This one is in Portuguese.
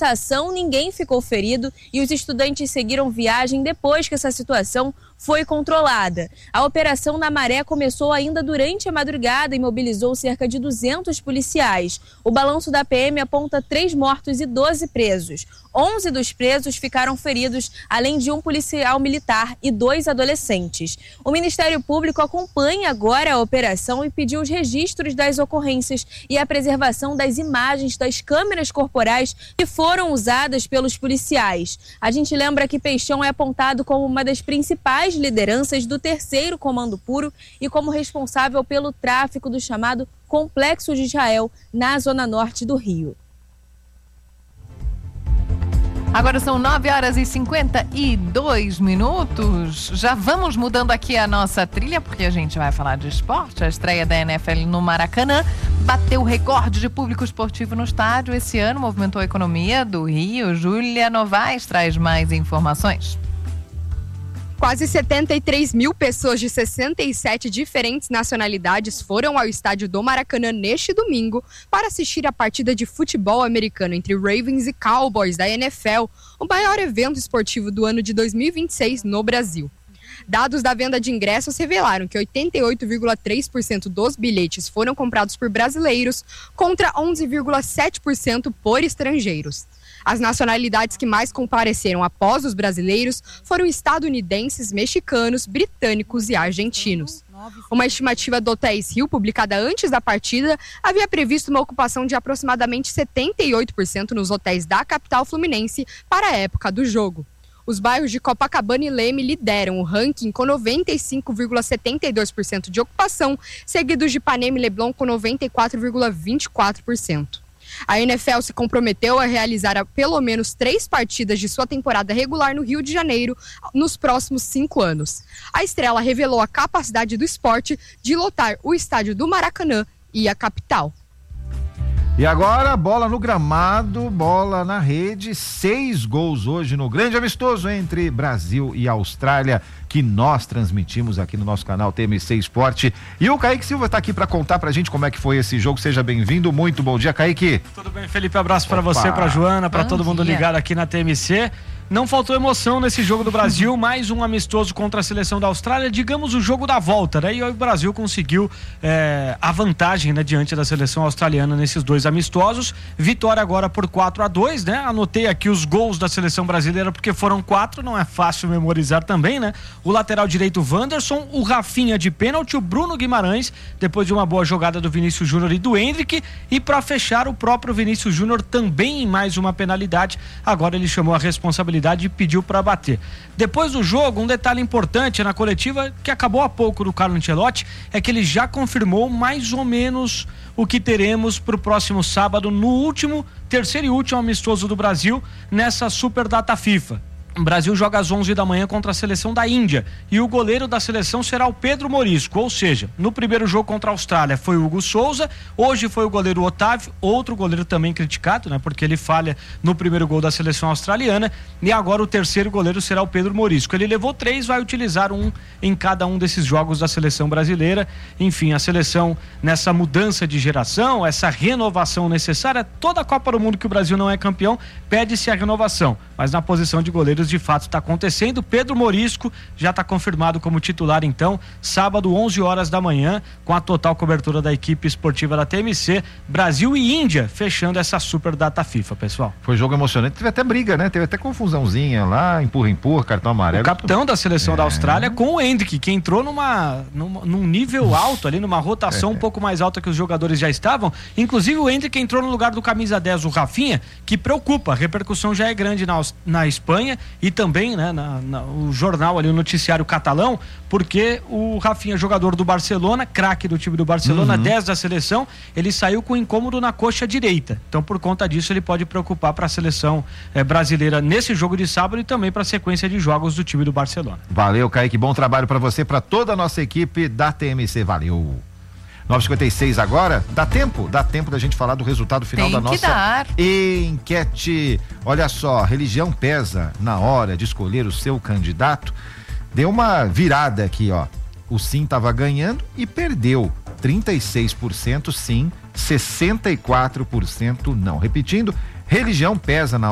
dessa ação, ninguém ficou ferido e os estudantes seguiram viagem depois que essa situação foi controlada. A operação na Maré começou ainda durante a madrugada e mobilizou cerca de 200 policiais. O balanço da PM aponta 3 mortos e 12 presos. 11 dos presos ficaram feridos, além de um policial militar e 2 adolescentes. O Ministério Público acompanha agora a operação e pediu os registros das ocorrências e a preservação das imagens das câmeras corporais que foram usadas pelos policiais. A gente lembra que Peixão é apontado como uma das principais lideranças do 3º Comando Puro e como responsável pelo tráfico do chamado Complexo de Israel na zona norte do Rio. Agora são 9h52. Já vamos mudando aqui a nossa trilha, porque a gente vai falar de esporte. A estreia da NFL no Maracanã bateu recorde de público esportivo no estádio esse ano, movimentou a economia do Rio. Júlia Novaes traz mais informações. Quase 73 mil pessoas de 67 diferentes nacionalidades foram ao estádio do Maracanã neste domingo para assistir a partida de futebol americano entre Ravens e Cowboys da NFL, o maior evento esportivo do ano de 2026 no Brasil. Dados da venda de ingressos revelaram que 88,3% dos bilhetes foram comprados por brasileiros contra 11,7% por estrangeiros. As nacionalidades que mais compareceram após os brasileiros foram estadunidenses, mexicanos, britânicos e argentinos. Uma estimativa do Hotéis Rio, publicada antes da partida, havia previsto uma ocupação de aproximadamente 78% nos hotéis da capital fluminense para a época do jogo. Os bairros de Copacabana e Leme lideram o ranking com 95,72% de ocupação, seguidos de Ipanema e Leblon com 94,24%. A NFL se comprometeu a realizar pelo menos 3 partidas de sua temporada regular no Rio de Janeiro nos próximos 5 anos. A estrela revelou a capacidade do esporte de lotar o estádio do Maracanã e a capital. E agora, bola no gramado, bola na rede, 6 gols hoje no grande amistoso entre Brasil e Austrália, que nós transmitimos aqui no nosso canal TMC Esporte. E o Kaique Silva está aqui para contar pra gente como é que foi esse jogo. Seja bem-vindo, muito bom dia, Kaique. Tudo bem, Felipe? Abraço para você, para Joana, para todo mundo ligado aqui na TMC. Não faltou emoção nesse jogo do Brasil, mais um amistoso contra a seleção da Austrália, digamos o jogo da volta, né? E o Brasil conseguiu a vantagem, né, diante da seleção australiana nesses 2 amistosos. Vitória agora por 4-2, né? Anotei aqui os gols da seleção brasileira porque foram 4, não é fácil memorizar também, né? O lateral direito Wanderson, o Rafinha de pênalti, o Bruno Guimarães, depois de uma boa jogada do Vinícius Júnior e do Endrick, e para fechar o próprio Vinícius Júnior também em mais uma penalidade. Agora ele chamou a responsabilidade e pediu para bater. Depois do jogo, um detalhe importante na coletiva que acabou há pouco do Carlo Ancelotti é que ele já confirmou mais ou menos o que teremos para o próximo sábado no terceiro e último amistoso do Brasil nessa super data FIFA. O Brasil joga às 11 da manhã contra a seleção da Índia e o goleiro da seleção será o Pedro Morisco, ou seja, no primeiro jogo contra a Austrália foi o Hugo Souza, hoje foi o goleiro Otávio, outro goleiro também criticado, né, porque ele falha no primeiro gol da seleção australiana, e agora o terceiro goleiro será o Pedro Morisco. Ele levou 3, vai utilizar um em cada um desses jogos da seleção brasileira. Enfim, a seleção nessa mudança de geração, essa renovação necessária, toda a Copa do Mundo que o Brasil não é campeão, pede-se a renovação, mas na posição de goleiro de fato está acontecendo. Pedro Morisco já está confirmado como titular, então, sábado 11 horas da manhã, com a total cobertura da equipe esportiva da TMC, Brasil e Índia fechando essa super data FIFA, pessoal. Foi jogo emocionante, teve até briga, né? Teve até confusãozinha lá, empurra, cartão amarelo. O capitão da seleção da Austrália com o Endrick, que entrou num nível alto ali, numa rotação um pouco mais alta que os jogadores já estavam. Inclusive o Endrick entrou no lugar do camisa 10, o Rafinha, que preocupa, a repercussão já é grande na Espanha e também, né, o jornal ali, o noticiário catalão, porque o Rafinha, jogador do Barcelona, craque do time do Barcelona, 10 da seleção, ele saiu com incômodo na coxa direita. Então, por conta disso, ele pode preocupar para a seleção brasileira nesse jogo de sábado e também para a sequência de jogos do time do Barcelona. Valeu, Kaique, bom trabalho para você, para toda a nossa equipe da TMC, valeu. 9h56 agora, dá tempo da gente falar do resultado final da nossa enquete. Olha só, religião pesa na hora de escolher o seu candidato? Deu uma virada aqui, ó. O sim estava ganhando e perdeu. 36% sim, 64% não. Repetindo, religião pesa na